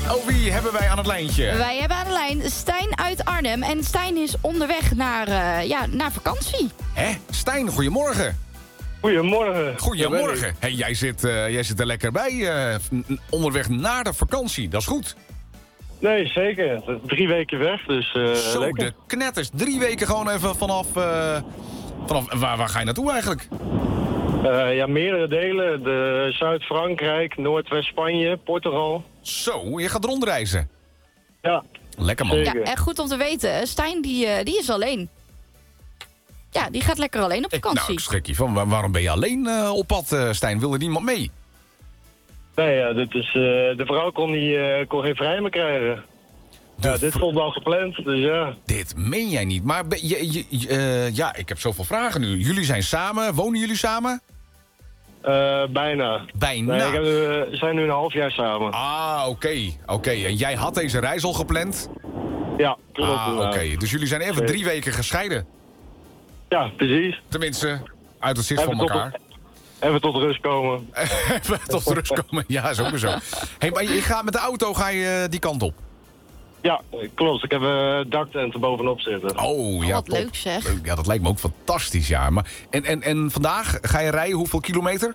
Oh, wie hebben wij aan het lijntje? Wij hebben aan de lijn Stijn uit Arnhem. En Stijn is onderweg naar vakantie. Hè? Stijn, goedemorgen. Goedemorgen. Goedemorgen. Hey, jij zit er lekker bij. Onderweg naar de vakantie, dat is goed. Nee, zeker. 3 weken weg, dus Zo, lekker. de knetters. 3 weken gewoon even vanaf waar ga je naartoe eigenlijk? Ja, meerdere delen. Zuid-Frankrijk, Noordwest-Spanje, Portugal. Zo, je gaat rondreizen. Ja, Lekker man. Zeker. Ja, en goed om te weten, Stijn die is alleen. Ja, die gaat lekker alleen op vakantie. Ik schrik je van. Waarom ben je alleen op pad, Stijn? Wil er niemand mee? nee, ja, dit is, de vrouw kon geen vrij meer krijgen. Ja, dit stond al gepland, dus ja. Dit meen jij niet. Maar ja, ik heb zoveel vragen nu. Jullie zijn samen. Wonen jullie samen? Bijna. Bijna. Nee, we zijn nu een half jaar samen. Ah, oké. En jij had deze reis al gepland? Ja, klopt. Ah, oké. Dus jullie zijn even 3 weken gescheiden. Ja, precies. Tenminste, uit het zicht van elkaar. Even tot rust komen. Even tot rust komen. Ja, is ook weer zo. Hey, maar je gaat met de auto die kant op? Ja, klopt. Ik heb een daktent er bovenop zitten. Oh, ja, Wat top. leuk zeg. Ja, dat lijkt me ook fantastisch, ja. Maar, en vandaag ga je rijden hoeveel kilometer?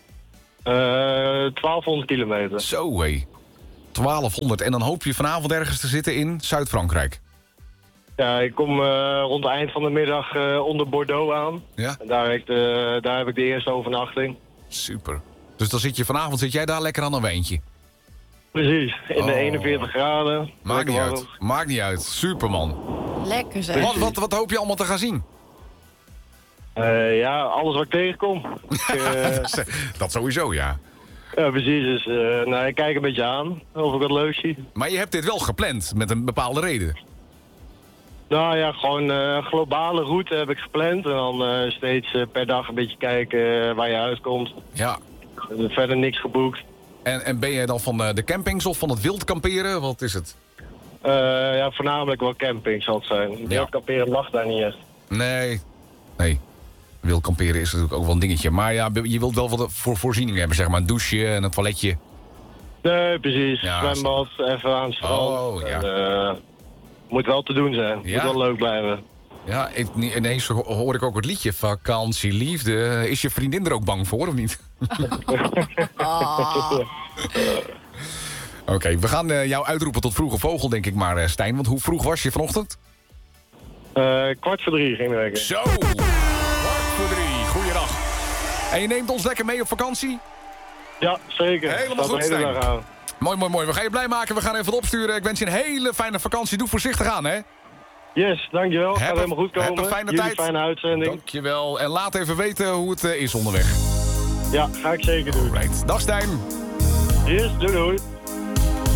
1200 kilometer. Zo, hé. 1200. En dan hoop je vanavond ergens te zitten in Zuid-Frankrijk. Ja, ik kom rond het eind van de middag onder Bordeaux aan. Ja? En daar heb ik de eerste overnachting. Super. Dus dan vanavond zit jij daar lekker aan een wijntje. Precies, in de Oh. 41 graden. Maakt niet Lekker uit. warm. Maakt niet uit. Superman. Lekker zeg. Wat hoop je allemaal te gaan zien? Ja, alles wat ik tegenkom. Dat sowieso, ja. Ja, precies. Dus ik kijk een beetje aan of ik wat leuk zie. Maar je hebt dit wel gepland met een bepaalde reden. Nou ja, gewoon een globale route heb ik gepland. En dan steeds per dag een beetje kijken waar je uitkomt. Ja. Verder niks geboekt. En ben jij dan van de campings of van het wild kamperen? Wat is het? Ja, voornamelijk wel camping zal het zijn. Wild kamperen mag daar niet echt. Nee. Wild kamperen is natuurlijk ook wel een dingetje. Maar ja, je wilt wel wat voor voorzieningen hebben, zeg maar. Een douche en een toiletje. Nee, precies. Ja, Zwembad, even aan het strand. Oh, ja. En, moet wel te doen zijn. Ja? Moet wel leuk blijven. Ja, ineens hoor ik ook het liedje Vakantie, liefde. Is je vriendin er ook bang voor, of niet? Oké, we gaan jou uitroepen tot vroege vogel, denk ik maar, Stijn. Want hoe vroeg was je vanochtend? 2:15 ging de week. Zo! 2:15, goeiedag. En je neemt ons lekker mee op vakantie? Ja, zeker. Helemaal Staat goed, de hele Stijn. dag aan. Mooi. We gaan je blij maken. We gaan even wat opsturen. Ik wens je een hele fijne vakantie. Doe voorzichtig aan, hè? Yes, dankjewel. Gaat helemaal goed komen. Heb een fijne Jullie tijd. fijne uitzending. Dankjewel. En laat even weten hoe het is onderweg. Ja, ga ik zeker doen. Right. Dag Stijn. Yes, doei.